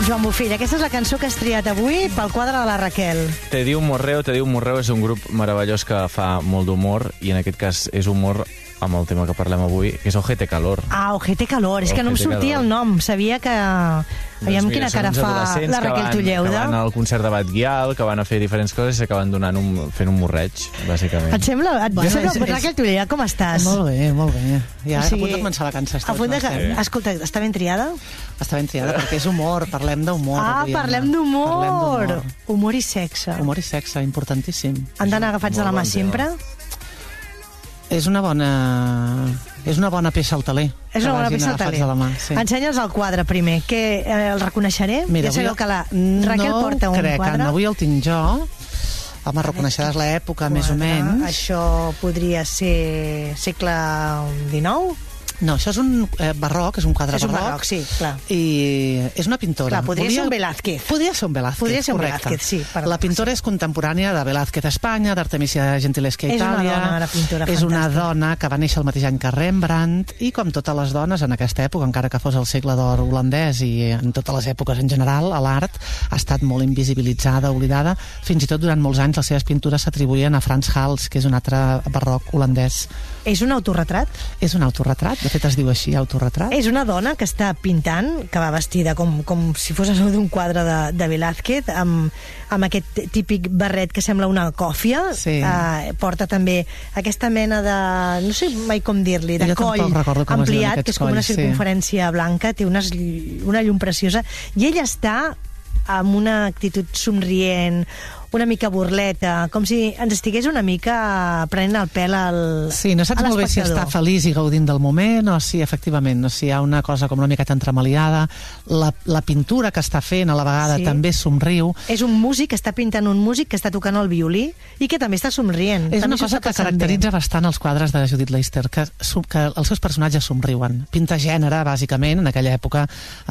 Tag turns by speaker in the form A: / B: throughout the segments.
A: Joan Bofill, aquesta és la cançó que has triat avui pel quadre de la Raquel.
B: Te diu Morreo és un grup meravellós que fa molt d'humor, i en aquest cas és humor amb el tema que parlem avui, que és Ojete Calor.
A: Ah, Ojete Calor, és que no em sortia el nom, sabia que... Aviam quina cara fa la Raquel Tulleuda.
B: Que van al concert de Batguial, que van a fer diferents coses i s'acaben fent un morreig, bàsicament.
A: Et sembla? Raquel Tulleuda, com estàs?
C: Molt bé, molt bé. Ja a punt de començar la cançó.
A: Escolta, està ben triada?
C: Està ben triada perquè és humor, parlem d'humor.
A: Ah, parlem d'humor. Humor i sexe.
C: Humor i sexe, importantíssim.
A: Han d'anar agafats de la mà sempre?
C: És una bona peça al taler.
A: És una bona peça al taler.
C: Sí.
A: Ensenya'ls el quadre primer, que el reconeixeré?
C: Mira,
A: ja sabeu que la Raquel porta un quadre.
C: No crec, avui el tinc jo. Home, reconeixeràs l'època, més o menys.
A: Això podria ser segle XIX?
C: No, això és un barroc, és un quadre barroc.
A: És un barroc, sí, clar.
C: I és una pintora.
A: Clar, podria ser un Velázquez.
C: Podria ser un Velázquez,
A: sí.
C: La pintora és contemporània de Velázquez a Espanya, d'Artemisia Gentileschi a Itàlia.
A: És una dona, pintora fantàstica.
C: És una dona que va néixer el mateix any que Rembrandt, i com totes les dones en aquesta època, encara que fos el segle d'or holandès i en totes les èpoques en general, l'art ha estat molt invisibilitzada, oblidada. Fins i tot durant molts anys les seves pintures s'atribuïen a Frans Hals, que és un altre barroc holandès.
A: És un autorretrat?
C: És un autorretrat, de fet es diu així, autorretrat.
A: És una dona que està pintant, que va vestida com si fos d'un quadre de Velázquez, amb aquest típic barret que sembla una còfia.
C: Sí.
A: Porta també aquesta mena de... no sé mai com dir-li, de coll ampliat, que és com una circunferència blanca, té una llum preciosa, i ella està amb una actitud somrient, una mica burleta, com si ens estigués una mica prenent el pèl a l'espectador.
C: Sí, no saps molt bé si està feliç i gaudint del moment o si efectivament, si hi ha una cosa com una miqueta entremaliada. La pintura que està fent a la vegada també somriu.
A: És un músic que està pintant un músic que està tocant el violí i que també està somrient.
C: És una cosa que caracteritza bastant els quadres de Judith Leister, que els seus personatges somriuen. Pinta gènere, bàsicament. En aquella època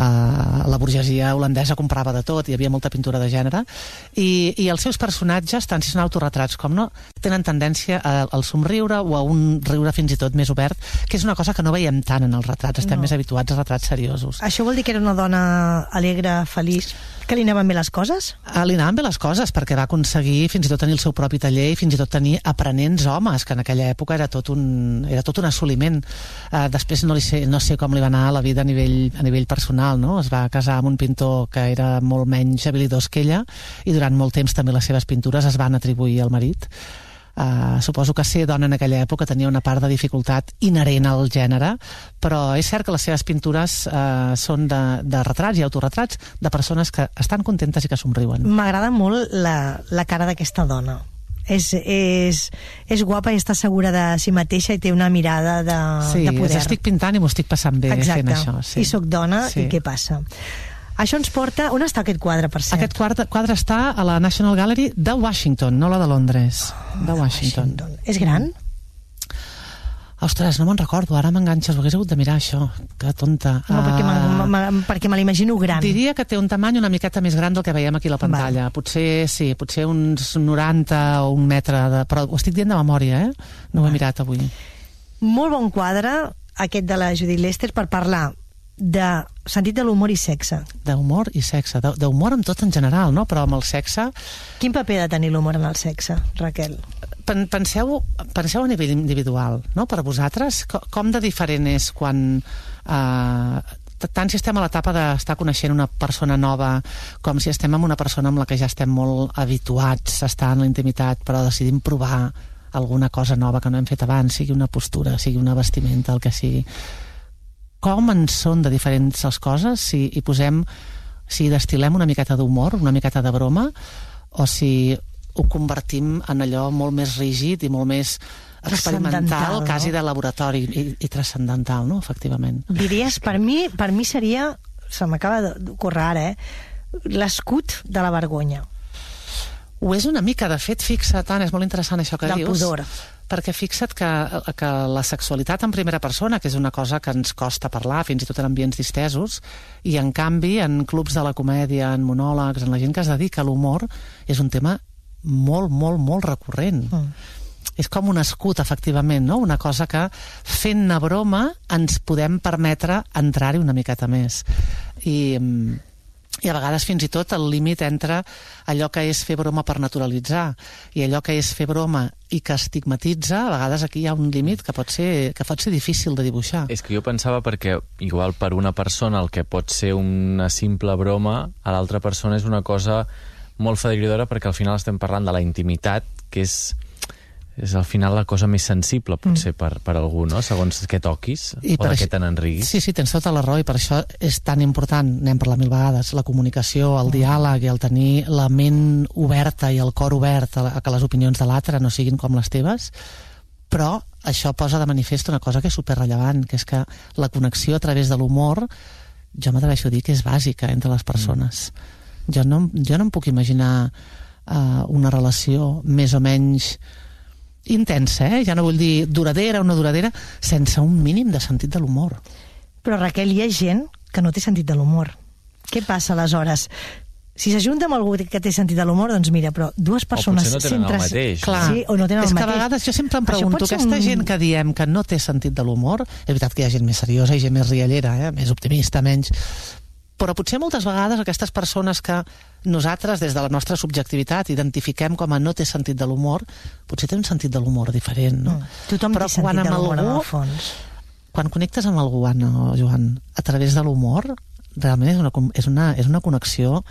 C: la burgesia holandesa comprava de tot, hi havia molta pintura de gènere, i els seus personatges, tant si són autorretrats com no, tenen tendència al somriure o a un riure fins i tot més obert, que és una cosa que no veiem tant en els retrats, estem més habituats a retrats seriosos.
A: Això vol dir que era una dona alegre, feliç, que li anaven bé les coses?
C: Li anaven bé les coses, perquè va aconseguir fins i tot tenir el seu propi taller i fins i tot tenir aprenents homes, que en aquella època era tot un assoliment. Després no sé com li va anar a la vida a nivell personal, no? Es va casar amb un pintor que era molt menys habilidós que ella, i durant molt temps també les seves pintures es van atribuir al marit. Suposo que ser dona en aquella època tenia una part de dificultat inherent al gènere, però és cert que les seves pintures són de retrats i autorretrats de persones que estan contentes i que somriuen.
A: M'agrada molt la cara d'aquesta dona. És guapa i està segura de si mateixa i té una mirada de poder.
C: Sí, estic pintant i m'ho estic passant bé fent això.
A: I soc dona, i què passa? Això ens porta... On està aquest quadre, per cert?
C: Aquest quadre està a la National Gallery de Washington, no la de Londres. De Washington.
A: És gran?
C: Ostres, no me'n recordo, ara m'enganxes, ho hagués hagut de mirar, això. Que tonta.
A: No, perquè me l'imagino gran.
C: Diria que té un tamany una miqueta més gran del que veiem aquí a la pantalla. Potser uns 90 o un metre, però ho estic dient de memòria, No ho he mirat avui.
A: Molt bon quadre, aquest de la Judith Leister, per parlar de sentit de l'humor i sexe.
C: D'humor i sexe, d'humor amb tot en general, no? Però amb el sexe...
A: Quin paper ha de tenir l'humor en el sexe, Raquel?
C: Penseu a nivell individual, no? Per vosaltres, com de diferent és quan... tant si estem a l'etapa d'estar coneixent una persona nova com si estem amb una persona amb la que ja estem molt habituats a estar en la intimitat, però decidim provar alguna cosa nova que no hem fet abans, sigui una postura, sigui una vestimenta, el que sigui. Com en són de diferents les coses, si destil·lem una miqueta d'humor, una miqueta de broma, o si ho convertim en allò molt més rígid i molt més experimental, quasi de laboratori i transcendental, no? Efectivament.
A: Diries, per mi seria, se m'acaba d'ocórrer ara, l'escut de la vergonya.
C: Ho és una mica, de fet, fixa't, Anna, és molt interessant això que dius.
A: Del pudor.
C: Perquè fixa't que la sexualitat en primera persona, que és una cosa que ens costa parlar, fins i tot en ambients distesos, i en canvi en clubs de la comèdia, en monòlegs, en la gent que es dedica a l'humor, és un tema molt, molt, molt recurrent. És com un escut, efectivament, no? Una cosa que, fent-ne broma, ens podem permetre entrar-hi una miqueta més. I I a vegades fins i tot el límit entre allò que és fer broma per naturalitzar i allò que és fer broma i que estigmatitza, a vegades aquí hi ha un límit que pot ser difícil de dibuixar.
B: És que jo pensava perquè igual per una persona el que pot ser una simple broma, a l'altra persona és una cosa molt feridora perquè al final estem parlant de la intimitat, que és al final la cosa més sensible, potser, per algú, no? Segons què toquis o de què te n'enriguis.
C: Sí, tens tota la raó, i per això és tan important, n'hem parlat 1000 vegades, la comunicació, el diàleg i el tenir la ment oberta i el cor obert a que les opinions de l'altre no siguin com les teves, però això posa de manifest una cosa que és superrellevant, que és que la connexió a través de l'humor, jo m'atreveixo a dir que és bàsica entre les persones. Jo no em puc imaginar una relació més o menys intensa, ja no vull dir duradera o no duradera, sense un mínim de sentit de l'humor.
A: Però, Raquel, hi ha gent que no té sentit de l'humor. Què passa aleshores? Si s'ajunta amb algú que té sentit de l'humor, doncs mira, però dues persones...
B: O potser no tenen el mateix.
C: Clar,
A: sí, o no tenen el mateix.
C: És que a vegades jo sempre em pregunto, aquesta gent que diem que no té sentit de l'humor, és veritat que hi ha gent més seriosa i gent més riallera, més optimista, menys... Però potser moltes vegades aquestes persones que nosaltres, des de la nostra subjectivitat, identifiquem com a no té sentit de l'humor, potser té un sentit de l'humor diferent, no?
A: Tothom té sentit de l'humor, en el fons.
C: Quan connectes amb algú, Anna o Joan, a través de l'humor, realment és una connexió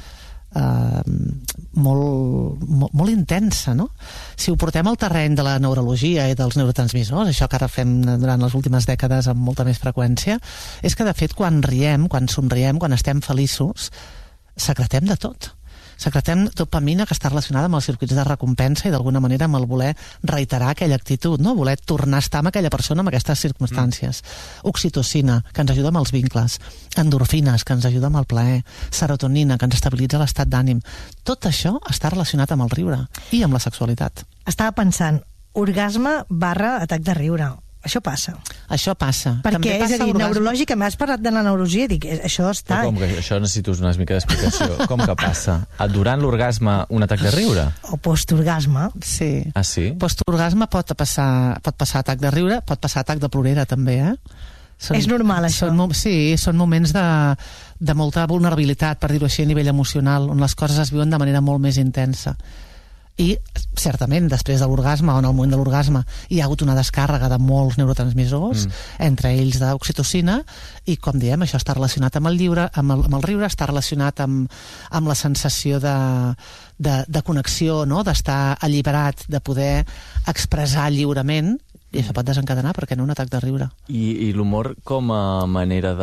C: molt intensa, no? Si ho portem al terreny de la neurologia i dels neurotransmissors, això que ara fem durant les últimes dècades amb molta més freqüència, és que de fet quan riem, quan somriem, quan estem feliços, secretem de tot. Secretem dopamina, que està relacionada amb els circuits de recompensa i d'alguna manera amb el voler reiterar aquella actitud, no? Voler tornar a estar amb aquella persona en aquestes circumstàncies. Oxitocina, que ens ajuda amb els vincles. Endorfines, que ens ajuda amb el plaer. Serotonina, que ens estabilitza l'estat d'ànim. Tot això està relacionat amb el riure i amb la sexualitat.
A: Estava pensant, orgasme / atac de riure. Això passa.
C: Això passa.
A: Perquè,
C: també passa,
A: és a dir, neurològica, m'has parlat de la neurologia, dic, això està...
B: Però com que això necessito una mica d'explicació. Com que passa? Durant l'orgasme, un atac de riure?
A: O postorgasme.
C: Sí.
B: Ah, sí?
C: Postorgasme pot passar atac de riure, pot passar atac de plorera, també,
A: És normal, això.
C: Són moments de molta vulnerabilitat, per dir-ho així, a nivell emocional, on les coses es viuen de manera molt més intensa. I, certament, després de l'orgasme o en el moment de l'orgasme hi ha hagut una descàrrega de molts neurotransmissors, entre ells d'oxitocina, i, com diem, això està relacionat amb el riure, està relacionat amb la sensació de connexió, no? D'estar alliberat, de poder expressar lliurement, i això pot desencadenar, per què no, un atac de riure.
B: I l'humor com a manera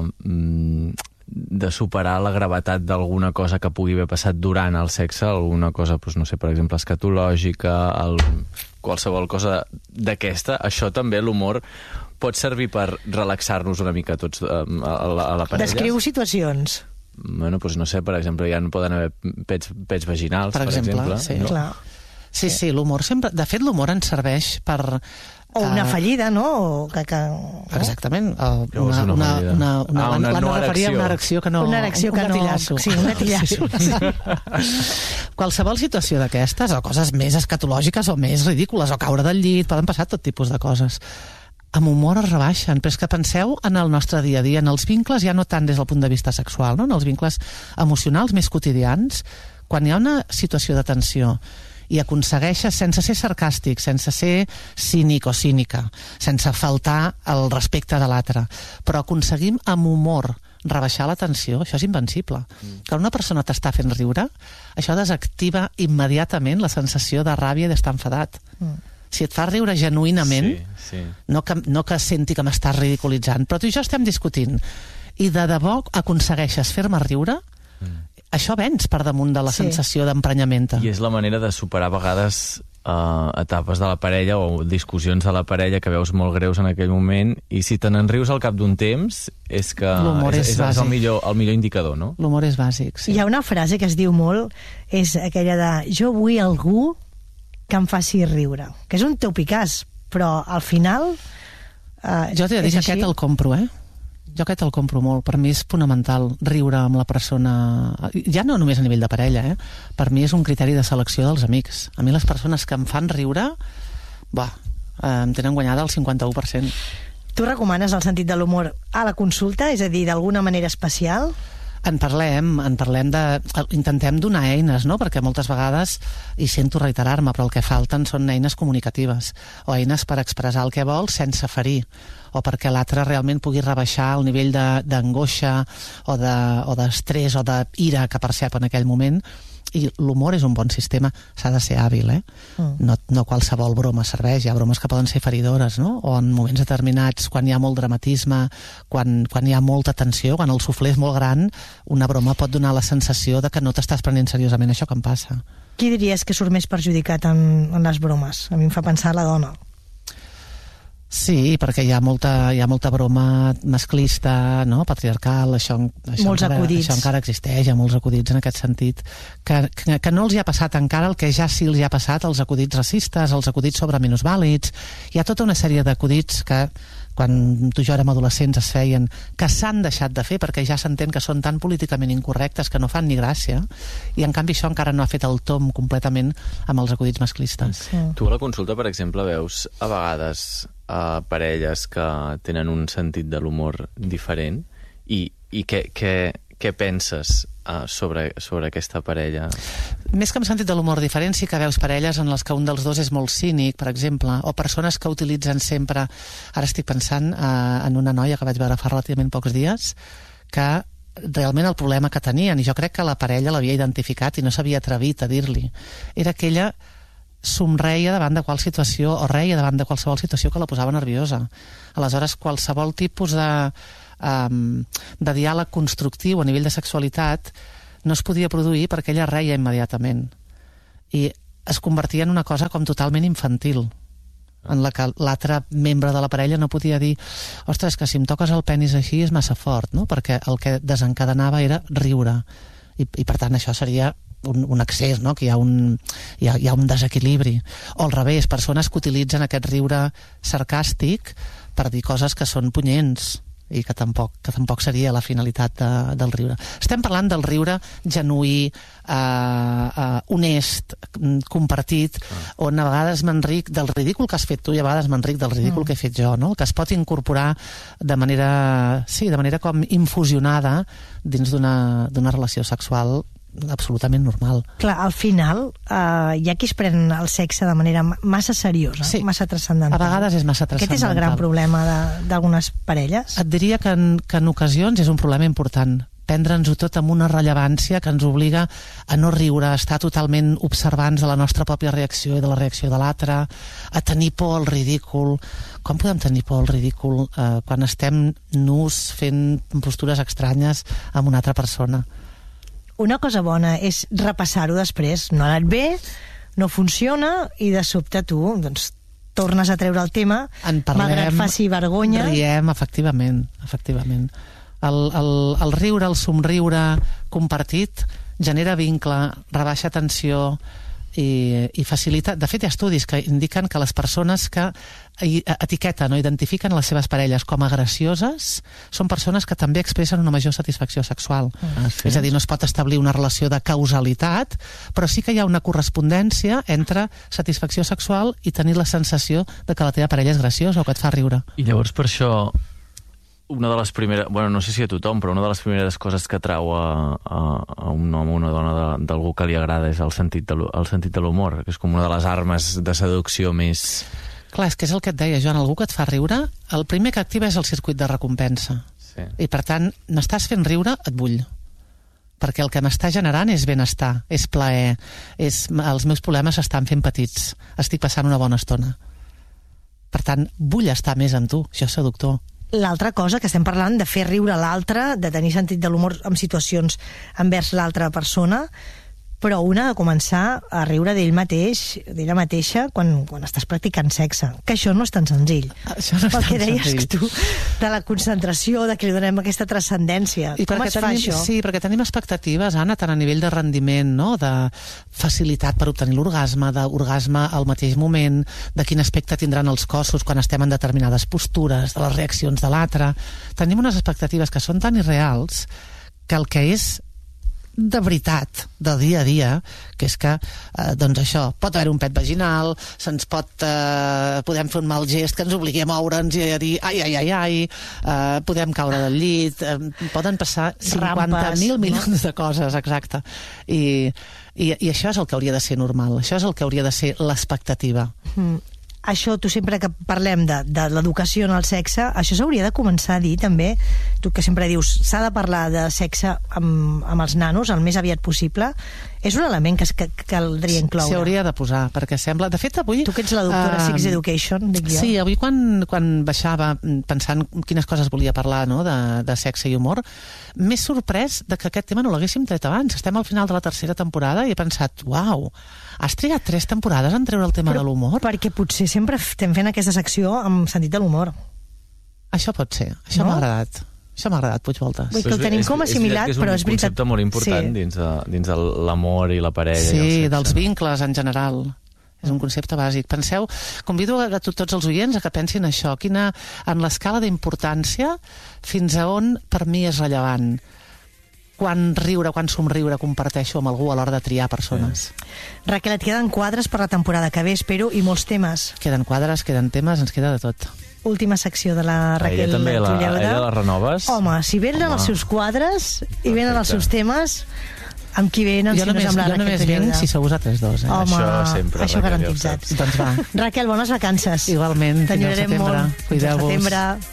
B: de superar la gravetat d'alguna cosa que pugui haver passat durant el sexe, alguna cosa, doncs, no sé, per exemple, escatològica, qualsevol cosa d'aquesta, això també, l'humor, pot servir per relaxar-nos una mica tots a la parella?
A: Descriu situacions.
B: Bueno, doncs no sé, per exemple, ja no poden haver pets vaginals, per exemple.
A: Sí,
B: no?
A: Clar.
C: Sí, l'humor sempre... De fet, l'humor ens serveix per...
A: O una fallida, no?
C: Exactament.
B: Una
C: referia a una erecció que no...
A: Una erecció que no... Sí, un gatillasso.
C: Qualsevol situació d'aquestes, o coses més escatològiques o més ridícules, o caure del llit, poden passar tot tipus de coses. Amb humor es rebaixen, però és que penseu en el nostre dia a dia, en els vincles, ja no tant des del punt de vista sexual, no? En els vincles emocionals més quotidians, quan hi ha una situació de tensió i aconsegueixes, sense ser sarcàstic, sense ser cínic o cínica, sense faltar el respecte de l'altre, però aconseguim amb humor rebaixar la tensió, això és invencible. Que una persona t'està fent riure, això desactiva immediatament la sensació de ràbia i d'estar enfadat. Si et fa riure genuïnament, no que senti que m'estàs ridiculitzant, però tu i jo estem discutint, i de debò aconsegueixes fer-me riure, això vens per damunt de la sensació d'emprenyament.
B: I és la manera de superar a vegades etapes de la parella o discussions de la parella que veus molt greus en aquell moment, i si te n'enrius al cap d'un temps és que és el millor indicador, no?
C: L'humor és bàsic, sí.
A: Hi ha una frase que es diu molt, és aquella de jo vull algú que em faci riure, que és un teupicaç, però al final
C: jo t'he de dir que aquest el compro, Jo aquest el compro molt. Per mi és fonamental riure amb la persona, ja no només a nivell de parella, per mi és un criteri de selecció dels amics. A mi les persones que em fan riure, em tenen guanyada el 51%.
A: Tu recomanes el sentit de l'humor a la consulta? És a dir, d'alguna manera especial?
C: En parlem intentem donar eines, no? Perquè moltes vegades, i sento reiterar-me, però el que falten són eines comunicatives o eines per expressar el que vol sense ferir, o perquè l'altre realment pugui rebaixar el nivell d'angoixa o d'estrès o d'ira que percep en aquell moment. I l'humor és un bon sistema, s'ha de ser hàbil, no qualsevol broma serveix, hi ha bromes que poden ser feridores, no? O en moments determinats, quan hi ha molt dramatisme, quan hi ha molta tensió, quan el suflé és molt gran, una broma pot donar la sensació de que no t'estàs prenent seriosament això que em passa.
A: Qui diries que surt més perjudicat en les bromes? A mi em fa pensar la dona.
C: Sí, perquè hi ha molta broma masclista, no? Patriarcal, això encara existeix, hi ha molts acudits en aquest sentit, que no els hi ha passat encara el que ja sí els hi ha passat, els acudits racistes, els acudits sobre minusvàlids. Hi ha tota una sèrie d'acudits que quan tu i jo érem adolescents es feien, que s'han deixat de fer perquè ja s'entén que són tan políticament incorrectes que no fan ni gràcia, i en canvi això encara no ha fet el tom completament amb els acudits masclistes.
B: Tu a la consulta, per exemple, veus a vegades parelles que tenen un sentit de l'humor diferent i què penses sobre aquesta parella?
C: Més que amb sentit de l'humor diferent, sí que veus parelles en les que un dels dos és molt cínic, per exemple, o persones que utilitzen sempre... Ara estic pensant en una noia que vaig veure fa relativament pocs dies, que realment el problema que tenien, i jo crec que la parella l'havia identificat i no s'havia atrevit a dir-li, era que ella somreia davant de qualsevol situació o reia davant de qualsevol situació que la posava nerviosa. Aleshores, qualsevol tipus de diàleg constructiu a nivell de sexualitat no es podia produir perquè ella reia immediatament i es convertia en una cosa com totalment infantil, en la que l'altre membre de la parella no podia dir ostres, que si em toques el penis així és massa fort, no? Perquè el que desencadenava era riure i per tant això seria un excés, no? Que hi ha un desequilibri. O al revés, persones que utilitzen aquest riure sarcàstic per dir coses que són punyents i que tampoc seria la finalitat del riure. Estem parlant del riure genuí, honest, compartit, on a vegades m'enric del ridícul que has fet tu i a vegades m'enric del ridícul que he fet jo, no? Que es pot incorporar de manera com infusionada dins d'una relació sexual absolutament normal.
A: Clar, al final hi ha qui es pren el sexe de manera massa seriosa, sí, massa transcendental.
C: A vegades és massa transcendental.
A: Aquest és el gran problema d'algunes parelles?
C: Et diria que en ocasions és un problema important. Prendre'ns-ho tot amb una rellevància que ens obliga a no riure, a estar totalment observants de la nostra pròpia reacció i de la reacció de l'altre, a tenir por al ridícul. Com podem tenir por al ridícul quan estem nus fent postures estranyes amb una altra persona?
A: Una cosa bona és repassar-ho després. No ha anat bé, no funciona, i de sobte tu doncs, tornes a treure el tema, malgrat faci vergonya.
C: Riem, efectivament. El riure, el somriure compartit genera vincle, rebaixa tensió i facilita... De fet, hi ha estudis que indiquen que les persones que etiqueten o identifiquen les seves parelles com a gracioses són persones que també expressen una major satisfacció sexual. Sí? És a dir, no es pot establir una relació de causalitat, però sí que hi ha una correspondència entre satisfacció sexual i tenir la sensació de que la teva parella és graciosa o que et fa riure.
B: I llavors per això una de les primeres, bueno, no sé si a tothom, però una de les primeres coses que trau a un home o una dona d'algú que li agrada és el sentit de l'humor, que és com una de les armes de seducció més...
C: Clar, és que és el que et deia, Joan, algú que et fa riure, el primer que activa és el circuit de recompensa. Sí. I per tant, m'estàs fent riure, et vull. Perquè el que m'està generant és benestar, és plaer, els meus problemes s'estan fent petits, estic passant una bona estona. Per tant, vull estar més amb tu, això és seductor.
A: L'altra cosa que estem parlant de fer riure l'altre, de tenir sentit de l'humor en situacions envers l'altra persona, però una ha de començar a riure d'ell mateix, d'ella mateixa, quan estàs practicant sexe. Que això no és tan senzill.
C: Això no és
A: tan senzill.
C: Pel
A: que deies tu, de la concentració, de que li donem aquesta transcendència.
C: I com es fa això? Sí, perquè tenim expectatives, Anna, tant a nivell de rendiment, no? De facilitat per obtenir l'orgasme, d'orgasme al mateix moment, de quin aspecte tindran els cossos quan estem en determinades postures, de les reaccions de l'altre. Tenim unes expectatives que són tan irreals que el que és de veritat del dia a dia, que és que, doncs això, pot haver un pet vaginal, podem fer un mal gest que ens obligui a moure'ns i a dir ai, podem caure del llit, poden passar 50.000 milions de coses, exacte. I això és el que hauria de ser normal, això és el que hauria de ser l'expectativa.
A: Això, tu sempre que parlem de l'educació en el sexe, això s'hauria de començar a dir també, tu que sempre dius s'ha de parlar de sexe amb els nanos el més aviat possible, és un element que caldria incloure.
C: S'hauria de posar, perquè sembla... De fet, avui...
A: Tu que ets la doctora Sex Education, dic jo.
C: Sí, avui quan baixava pensant quines coses volia parlar, no?, de sexe i humor, m'he sorprès de que aquest tema no l'haguéssim tret abans. Estem al final de la tercera temporada i he pensat, uau, has trigat 3 temporades en treure el tema de l'humor?
A: Perquè potser sempre estem fent aquesta secció amb sentit de l'humor.
C: Això pot ser, això m'ha agradat. Això m'ha agradat, Puigvoltes.
A: Vull que el tenim com assimilat, però és veritat.
B: És un concepte molt important dins de l'amor i la parella.
C: Sí, dels vincles en general. És un concepte bàsic. Convido a tots els oients a que pensin això. En l'escala d'importància, fins a on per mi és rellevant. Quan somriure comparteixo amb algú a l'hora de triar persones.
A: Raquel, et queden quadres per la temporada que ve, espero, i molts temes.
C: Queden quadres, queden temes, ens queda de tot.
A: Última secció de la Raquel Tulleuda.
B: Ella la renoves?
A: Home, si venen els seus quadres i venen els seus temes, amb qui venen si no és amb la Raquel Tulleuda? Jo només vinc
C: si sou vosaltres dos.
A: Home,
B: això sempre.
A: Això garantitzat.
C: Doncs va.
A: Raquel, bones vacances.
C: Igualment,
A: t'enyorarem molt.
C: Cuideu-vos.